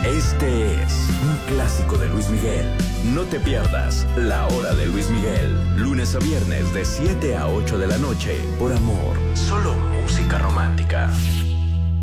Este es un clásico de Luis Miguel. No te pierdas La Hora de Luis Miguel. Lunes a viernes de 7 a 8 de la noche. Por Amor. Solo música romántica.